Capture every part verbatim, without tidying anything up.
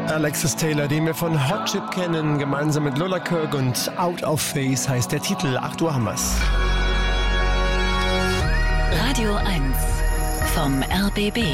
Alexis Taylor, den wir von Hot Chip kennen, gemeinsam mit Lola Kirk, und Out of Phase heißt der Titel. Ach, du Hammers. Radio eins vom R B B.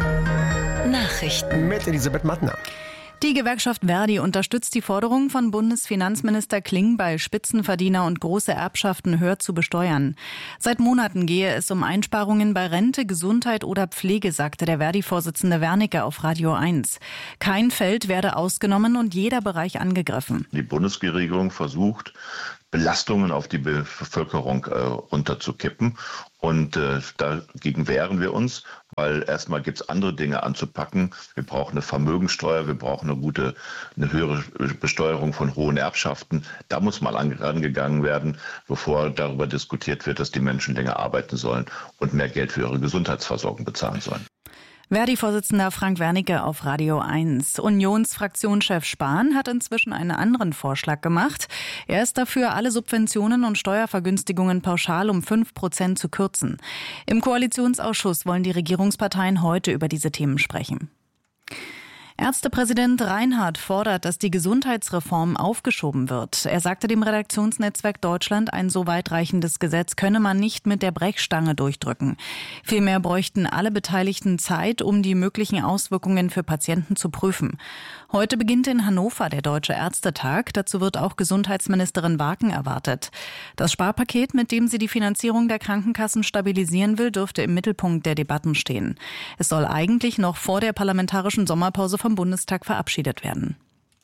Nachrichten mit Elisabeth Mattner. Die Gewerkschaft Verdi unterstützt die Forderung von Bundesfinanzminister Klingbeil, Spitzenverdiener und große Erbschaften höher zu besteuern. Seit Monaten gehe es um Einsparungen bei Rente, Gesundheit oder Pflege, sagte der Verdi-Vorsitzende Wernicke auf Radio eins. Kein Feld werde ausgenommen und jeder Bereich angegriffen. Die Bundesregierung versucht, Belastungen auf die Bevölkerung äh, runterzukippen. Und äh, dagegen wehren wir uns, weil erstmal gibt es andere Dinge anzupacken. Wir brauchen eine Vermögensteuer, wir brauchen eine gute, eine höhere Besteuerung von hohen Erbschaften. Da muss mal angegangen werden, bevor darüber diskutiert wird, dass die Menschen länger arbeiten sollen und mehr Geld für ihre Gesundheitsversorgung bezahlen sollen. Verdi-Vorsitzender Frank Wernicke auf Radio eins. Unionsfraktionschef Spahn hat inzwischen einen anderen Vorschlag gemacht. Er ist dafür, alle Subventionen und Steuervergünstigungen pauschal um fünf Prozent zu kürzen. Im Koalitionsausschuss wollen die Regierungsparteien heute über diese Themen sprechen. Ärztepräsident Reinhardt fordert, dass die Gesundheitsreform aufgeschoben wird. Er sagte dem Redaktionsnetzwerk Deutschland, ein so weitreichendes Gesetz könne man nicht mit der Brechstange durchdrücken. Vielmehr bräuchten alle Beteiligten Zeit, um die möglichen Auswirkungen für Patienten zu prüfen. Heute beginnt in Hannover der Deutsche Ärztetag. Dazu wird auch Gesundheitsministerin Waken erwartet. Das Sparpaket, mit dem sie die Finanzierung der Krankenkassen stabilisieren will, dürfte im Mittelpunkt der Debatten stehen. Es soll eigentlich noch vor der parlamentarischen Sommerpause vom Bundestag verabschiedet werden.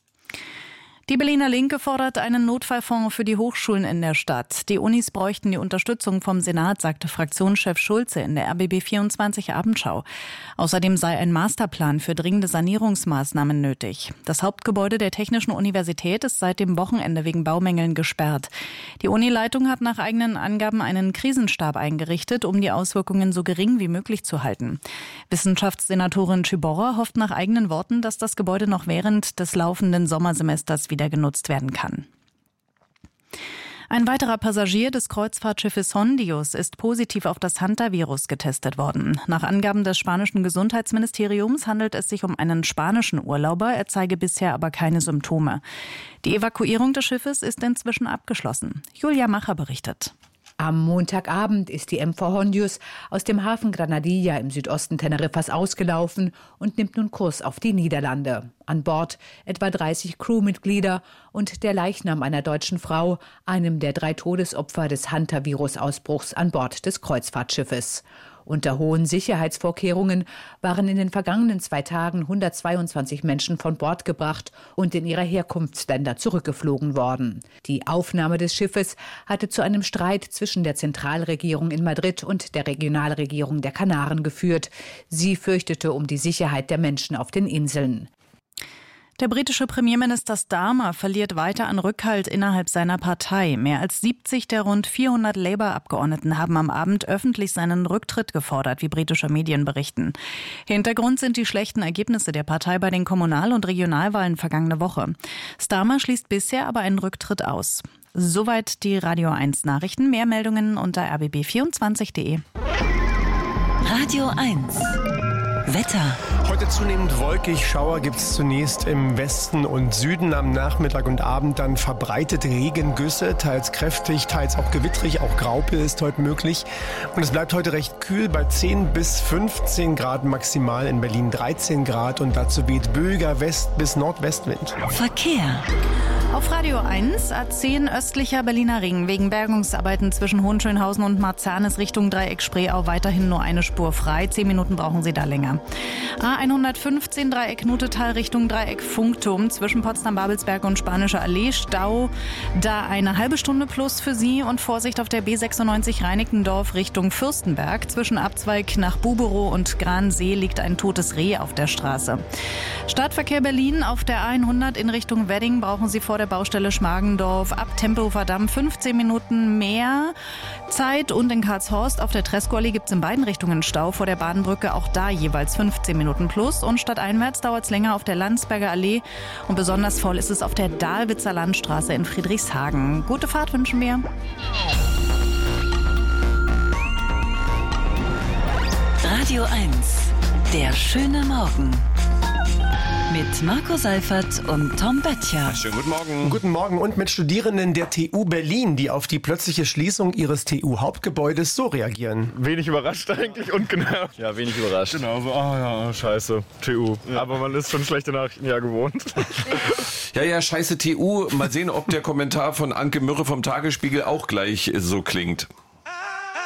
Die Berliner Linke fordert einen Notfallfonds für die Hochschulen in der Stadt. Die Unis bräuchten die Unterstützung vom Senat, sagte Fraktionschef Schulze in der R B B vierundzwanzig Abendschau. Außerdem sei ein Masterplan für dringende Sanierungsmaßnahmen nötig. Das Hauptgebäude der Technischen Universität ist seit dem Wochenende wegen Baumängeln gesperrt. Die Unileitung hat nach eigenen Angaben einen Krisenstab eingerichtet, um die Auswirkungen so gering wie möglich zu halten. Wissenschaftssenatorin Ciborra hofft nach eigenen Worten, dass das Gebäude noch während des laufenden Sommersemesters wieder genutzt werden kann. Ein weiterer Passagier des Kreuzfahrtschiffes Hondius ist positiv auf das Hantavirus getestet worden. Nach Angaben des spanischen Gesundheitsministeriums handelt es sich um einen spanischen Urlauber. Er zeige bisher aber keine Symptome. Die Evakuierung des Schiffes ist inzwischen abgeschlossen. Julia Macher berichtet. Am Montagabend ist die M V Hondius aus dem Hafen Granadilla im Südosten Teneriffas ausgelaufen und nimmt nun Kurs auf die Niederlande. An Bord etwa dreißig Crewmitglieder und der Leichnam einer deutschen Frau, einem der drei Todesopfer des Hantavirus-Ausbruchs an Bord des Kreuzfahrtschiffes. Unter hohen Sicherheitsvorkehrungen waren in den vergangenen zwei Tagen hundertzweiundzwanzig Menschen von Bord gebracht und in ihre Herkunftsländer zurückgeflogen worden. Die Aufnahme des Schiffes hatte zu einem Streit zwischen der Zentralregierung in Madrid und der Regionalregierung der Kanaren geführt. Sie fürchtete um die Sicherheit der Menschen auf den Inseln. Der britische Premierminister Starmer verliert weiter an Rückhalt innerhalb seiner Partei. Mehr als siebzig der rund vierhundert Labour-Abgeordneten haben am Abend öffentlich seinen Rücktritt gefordert, wie britische Medien berichten. Hintergrund sind die schlechten Ergebnisse der Partei bei den Kommunal- und Regionalwahlen vergangene Woche. Starmer schließt bisher aber einen Rücktritt aus. Soweit die Radio eins Nachrichten. Mehr Meldungen unter r b b vierundzwanzig punkt d e. Radio eins Wetter. Heute zunehmend wolkig, Schauer gibt es zunächst im Westen und Süden, am Nachmittag und Abend dann verbreitet Regengüsse, teils kräftig, teils auch gewittrig, auch Graupel ist heute möglich. Und es bleibt heute recht kühl bei zehn bis fünfzehn Grad maximal, in Berlin dreizehn Grad und dazu weht böiger West- bis Nordwestwind. Verkehr. Auf Radio eins, A zehn östlicher Berliner Ring. Wegen Bergungsarbeiten zwischen Hohenschönhausen und Marzahn ist Richtung Dreieck Spreeau weiterhin nur eine Spur frei. Zehn Minuten brauchen Sie da länger. A hundertfünfzehn Dreieck Nutetal Richtung Dreieck Funkturm zwischen Potsdam-Babelsberg und Spanische Allee. Stau da eine halbe Stunde plus für Sie und Vorsicht auf der B sechsundneunzig Reinickendorf Richtung Fürstenberg. Zwischen Abzweig nach Buberow und Gransee liegt ein totes Reh auf der Straße. Stadtverkehr Berlin auf der A hundert in Richtung Wedding brauchen Sie vor der Baustelle Schmargendorf ab Tempelhofer Damm fünfzehn Minuten mehr Zeit und in Karlshorst auf der Tresco-Allee gibt es in beiden Richtungen Stau vor der Bahnbrücke, auch da jeweils fünfzehn Minuten plus und stadteinwärts dauert es länger auf der Landsberger Allee und besonders voll ist es auf der Dahlwitzer Landstraße in Friedrichshagen. Gute Fahrt wünschen wir. Radio eins, der schöne Morgen. Mit mit Marco Seifert und Tom Böttcher. Schönen guten Morgen. Guten Morgen und mit Studierenden der T U Berlin, die auf die plötzliche Schließung ihres T U-Hauptgebäudes so reagieren. Wenig überrascht eigentlich und genau. Ja, wenig überrascht. Genau, so, ah ja, scheiße, T U. Ja. Aber man ist schon schlechte Nachrichten ja gewohnt. Ja, ja, scheiße T U. Mal sehen, ob der Kommentar von Anke Mürre vom Tagesspiegel auch gleich so klingt.